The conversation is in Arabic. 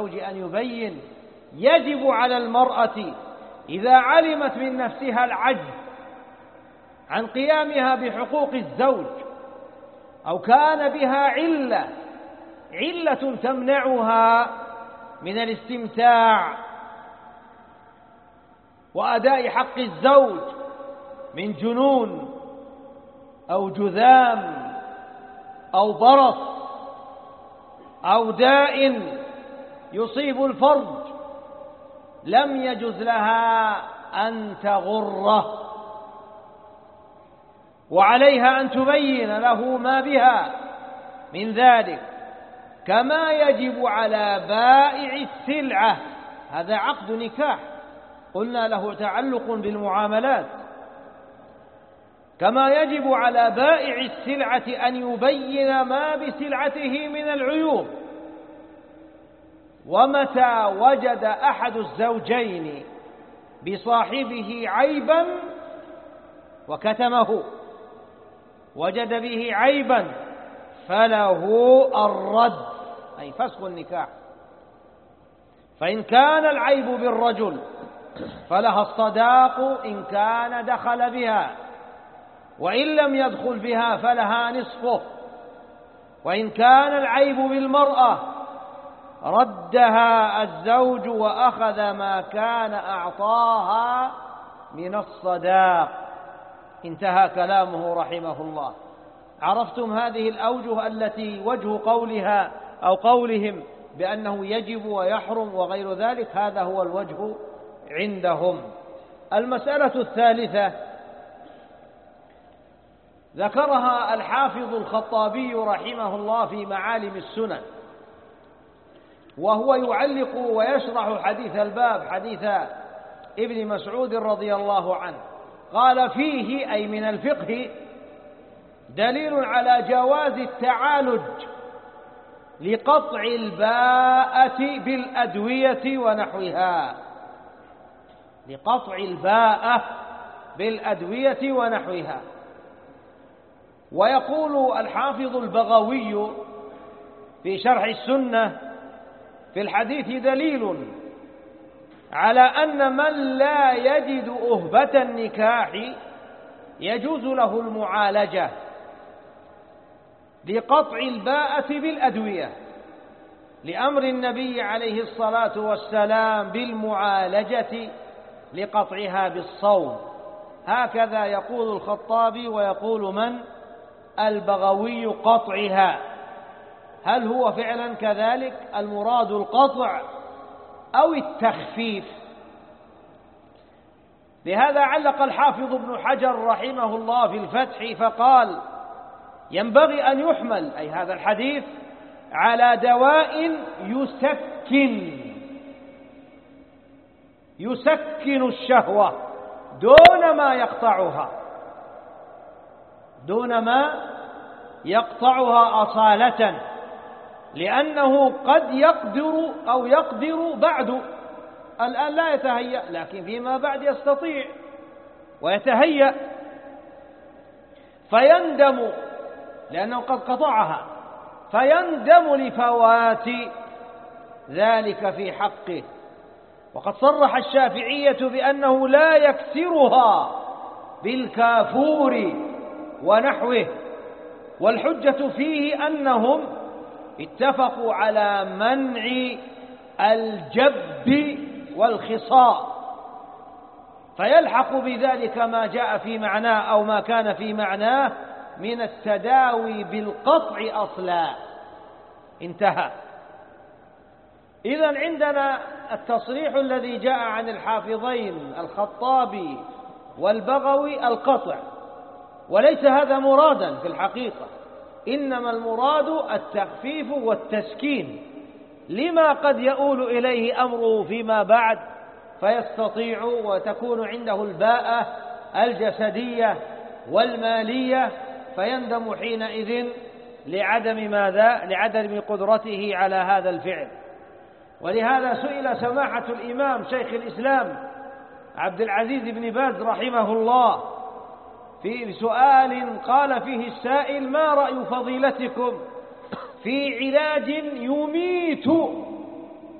أن يبين. يجب على المرأة إذا علمت من نفسها العجز عن قيامها بحقوق الزوج أو كان بها علة تمنعها من الاستمتاع وأداء حق الزوج من جنون أو جذام أو برص أو داء يصيب الفرج، لم يجز لها أن تغره، وعليها أن تبين له ما بها من ذلك، كما يجب على بائع السلعة. هذا عقد نكاح قلنا له تعلق بالمعاملات. كما يجب على بائع السلعة أن يبين ما بسلعته من العيوب. ومتى وجد أحد الزوجين بصاحبه عيبا وكتمه، وجد به عيبا، فله الرد، أي فسخ النكاح. فإن كان العيب بالرجل فلها الصداق إن كان دخل بها، وإن لم يدخل بها فلها نصفه. وإن كان العيب بالمرأة ردها الزوج وأخذ ما كان أعطاها من الصداق. انتهى كلامه رحمه الله. عرفتم هذه الأوجه التي وجه قولها أو قولهم بأنه يجب ويحرم وغير ذلك، هذا هو الوجه عندهم. المسألة الثالثة ذكرها الحافظ الخطابي رحمه الله في معالم السنن، وهو يعلق ويشرح حديث الباب، حديث ابن مسعود رضي الله عنه. قال: فيه أي من الفقه دليل على جواز التعالج لقطع الباءة بالأدوية ونحوها، لقطع الباءة بالأدوية ونحوها. ويقول الحافظ البغوي في شرح السنة: في الحديث دليل على أن من لا يجد أهبة النكاح يجوز له المعالجة لقطع الباءة بالأدوية، لأمر النبي عليه الصلاة والسلام بالمعالجة لقطعها بالصوم. هكذا يقول الخطابي ويقول من؟ البغوي: قطعها. هل هو فعلا كذلك المراد القطع أو التخفيف؟ لهذا علق الحافظ ابن حجر رحمه الله في الفتح فقال: ينبغي أن يحمل أي هذا الحديث على دواء يسكن الشهوة دون ما يقطعها أصالة، لأنه قد يقدر بعد، الآن لا يتهيأ، لكن فيما بعد يستطيع ويتهيأ، فيندم لأنه قد قطعها، فيندم لفوات ذلك في حقه. وقد صرح الشافعية بأنه لا يكسرها بالكافور ونحوه، والحجة فيه أنهم اتفقوا على منع الجب والخصاء، فيلحق بذلك ما جاء في معناه أو ما كان في معناه من التداوي بالقطع أصلا. انتهى. إذن عندنا التصريح الذي جاء عن الحافظين الخطابي والبغوي القطع، وليس هذا مرادا في الحقيقة، إنما المراد التخفيف والتسكين لما قد يؤول إليه أمره فيما بعد، فيستطيع وتكون عنده الباءة الجسدية والمالية، فيندم حينئذ لعدم قدرته على هذا الفعل. ولهذا سئل سماحة الإمام شيخ الإسلام عبد العزيز بن باز رحمه الله في سؤال قال فيه السائل: ما رأي فضيلتكم في علاج يميت